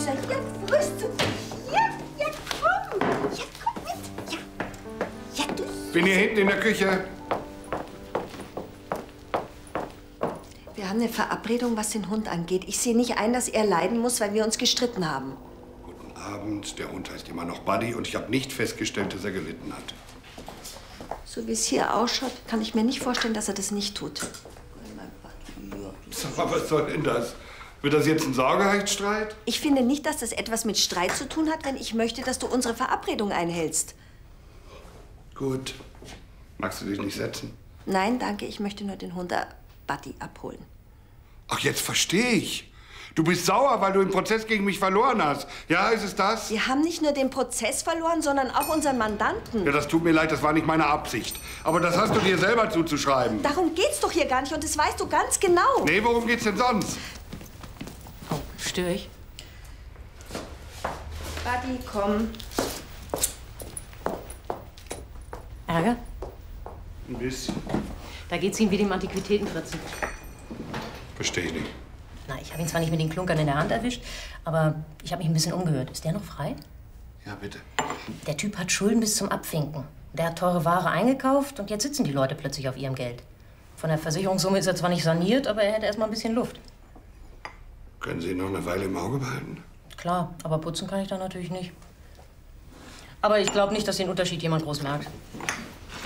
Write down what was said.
Süßer. Ja, frühst du. Ja, komm. Ja, komm mit. Ja, du. Bin hier hinten in der Küche. Wir haben eine Verabredung, was den Hund angeht. Ich sehe nicht ein, dass er leiden muss, weil wir uns gestritten haben. Guten Abend. Der Hund heißt immer noch Buddy und ich habe nicht festgestellt, dass er gelitten hat. So wie es hier ausschaut, kann ich mir nicht vorstellen, dass er das nicht tut. Sag mal, was soll denn das? Wird das jetzt ein Sorgerechtsstreit? Ich finde nicht, dass das etwas mit Streit zu tun hat, wenn ich möchte, dass du unsere Verabredung einhältst. Gut. Magst du dich nicht setzen? Nein, danke, ich möchte nur den Hund Buddy abholen. Ach, jetzt verstehe ich. Du bist sauer, weil du im Prozess gegen mich verloren hast. Ja, ist es das? Wir haben nicht nur den Prozess verloren, sondern auch unseren Mandanten. Ja, das tut mir leid, das war nicht meine Absicht. Aber das hast du dir selber zuzuschreiben. Darum geht's doch hier gar nicht und das weißt du ganz genau. Nee, worum geht's denn sonst? Oh, störe ich? Buddy, komm. Ärger? Ein bisschen. Da geht's ihm wie dem Antiquitätenfritzen. Verstehe nicht. Na, ich habe ihn zwar nicht mit den Klunkern in der Hand erwischt, aber ich habe mich ein bisschen umgehört. Ist der noch frei? Ja, bitte. Der Typ hat Schulden bis zum Abwinken. Der hat teure Ware eingekauft und jetzt sitzen die Leute plötzlich auf ihrem Geld. Von der Versicherungssumme ist er zwar nicht saniert, aber er hätte erst mal ein bisschen Luft. Können Sie ihn noch eine Weile im Auge behalten? Klar, aber putzen kann ich da natürlich nicht. Aber ich glaube nicht, dass den Unterschied jemand groß merkt.